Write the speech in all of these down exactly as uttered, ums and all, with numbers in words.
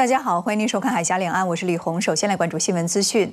大家好，欢迎您收看《海峡两岸》，我是李红。首先来关注新闻资讯。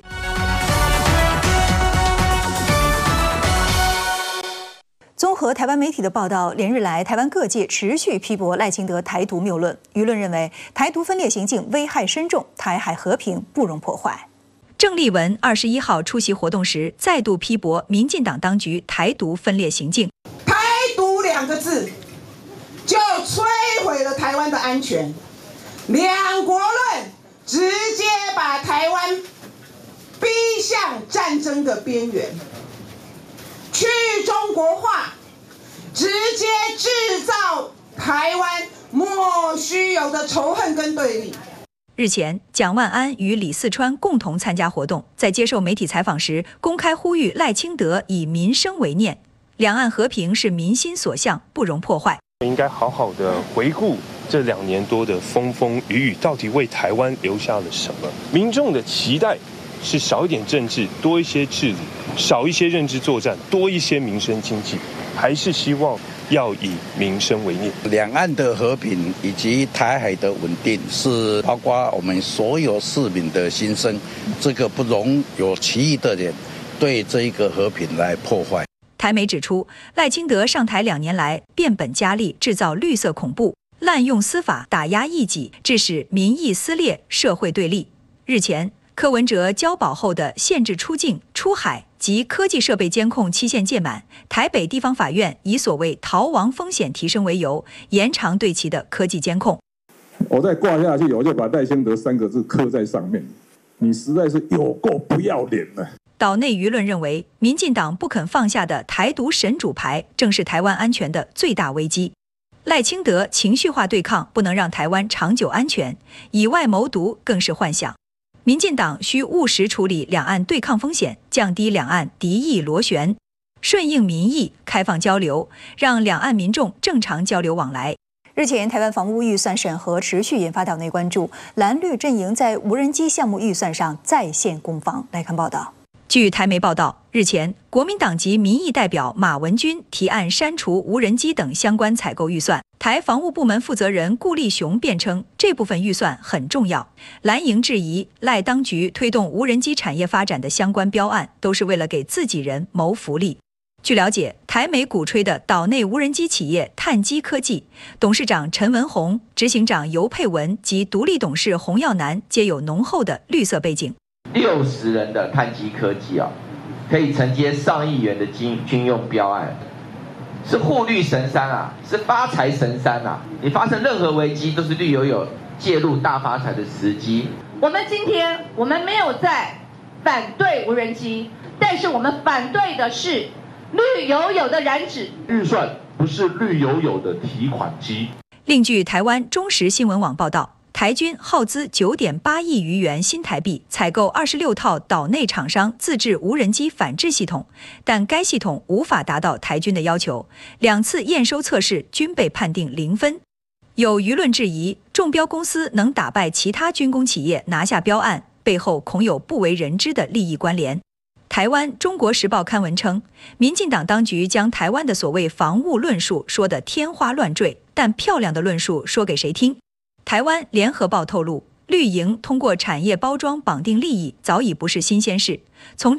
综合台湾媒体的报道，连日来台湾各界持续批驳赖清德台独谬论，舆论认为台独分裂行径危害深重，台海和平不容破坏。郑丽文二十一号出席活动时，再度批驳民进党当局台独分裂行径。 台独两个字，就摧毁了台湾的安全。两国论直接把台湾逼向战争的边缘。去中国化，直接制造台湾莫须有的仇恨跟对立。 日前，蒋万安与李四川共同参加活动，在接受媒体采访时，公开呼吁赖清德以民生为念，两岸和平是民心所向，不容破坏。 应该好好的回顾这两年多的风风雨雨，到底为台湾留下了什么？民众的期待是少一点政治，多一些治理；少一些认知作战，多一些民生经济，还是希望要以民生为念。 两岸的和平以及台海的稳定，是包括我们所有市民的心声，这个不容有其余的人对这一个和平来破坏。 台媒指出，赖清德上台两年来变本加厉制造绿色恐怖，滥用司法打压异己，致使民意撕裂、社会对立。日前，柯文哲交保后的限制出境、出海及科技设备监控期限届满，台北地方法院以所谓逃亡风险提升为由，延长对其的科技监控。 我再挂下去，我就把赖清德三个字刻在上面。你实在是有够不要脸了。 岛内舆论认为，民进党不肯放下的台独神主牌，正是台湾安全的最大危机。赖清德情绪化对抗不能让台湾长久安全，以外谋独更是幻想。民进党需务实处理两岸对抗风险，降低两岸敌意螺旋，顺应民意，开放交流，让两岸民众正常交流往来。日前，台湾房屋预算审核持续引发岛内关注，蓝绿阵营在无人机项目预算上再现攻防。来看报道。据台媒报道，日前，国民党籍民意代表马文君提案删除无人机等相关采购预算。台防务部门负责人顾立雄辩称，这部分预算很重要。蓝营质疑赖当局推动无人机产业发展的相关标案，都是为了给自己人谋福利。据了解，台媒鼓吹的岛内无人机企业碳基科技董事长陈文宏、执行长尤佩文及独立董事洪耀南皆有浓厚的绿色背景。 六十人的碳基科技啊，可以承接上亿元的军军用标案，是护绿神山啊，是发财神山啊！你发生任何危机，都是绿油油介入大发财的时机。 我们今天我们没有在反对无人机，但是我们反对的是绿油油的燃脂预算，不是绿油油的提款机。 另据台湾中时新闻网报道，台军耗资九点八亿余元新台币采购二十六套岛内厂商自制无人机反制系统，但该系统无法达到台军的要求，两次验收测试均被判定零分。有舆论质疑，中标公司能打败其他军工企业拿下标案，背后恐有不为人知的利益关联。台湾《中国时报》刊文称，民进党当局将台湾的所谓防务论述说得天花乱坠，但漂亮的论述说给谁听？台湾联合报透露，绿营通过产业包装绑定利益早已不是新鲜事，从